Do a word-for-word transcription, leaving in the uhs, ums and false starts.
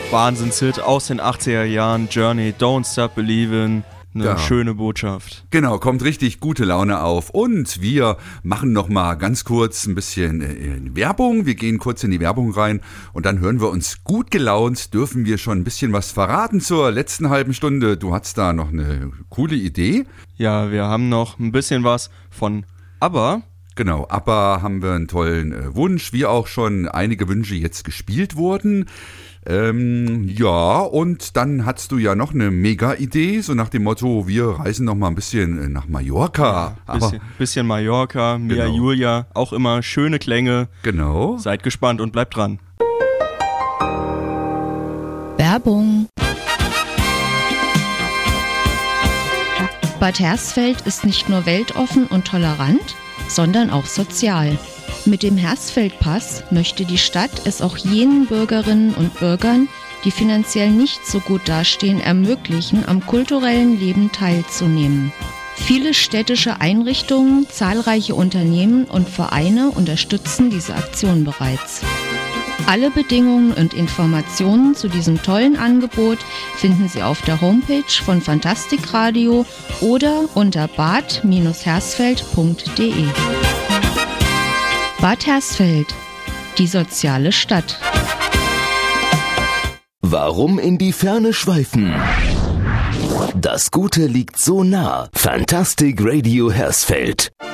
Wahnsinnshit aus den achtziger Jahren, Journey, Don't Stop Believin'. Eine Ja. schöne Botschaft. Genau, kommt richtig gute Laune auf. Und wir machen noch mal ganz kurz ein bisschen äh, Werbung. Wir gehen kurz in die Werbung rein und dann hören wir uns gut gelaunt. Dürfen wir schon ein bisschen was verraten zur letzten halben Stunde? Du hattest da noch eine coole Idee. Ja, wir haben noch ein bisschen was von ABBA. Genau, ABBA haben wir einen tollen äh, Wunsch, wie auch schon einige Wünsche jetzt gespielt wurden. Ähm, ja, und dann hattest du ja noch eine Mega-Idee, so nach dem Motto, wir reisen noch mal ein bisschen nach Mallorca. Ja, bisschen, bisschen Mallorca, Mia Genau. Julia, auch immer schöne Klänge. Genau. Seid gespannt und bleibt dran. Werbung. Bad Hersfeld ist nicht nur weltoffen und tolerant, sondern auch sozial. Mit dem Hersfeld-Pass möchte die Stadt es auch jenen Bürgerinnen und Bürgern, die finanziell nicht so gut dastehen, ermöglichen, am kulturellen Leben teilzunehmen. Viele städtische Einrichtungen, zahlreiche Unternehmen und Vereine unterstützen diese Aktion bereits. Alle Bedingungen und Informationen zu diesem tollen Angebot finden Sie auf der Homepage von Fantastik Radio oder unter bad hersfeld punkt de. Bad Hersfeld, die soziale Stadt. Warum in die Ferne schweifen? Das Gute liegt so nah. Fantastic Radio Hersfeld.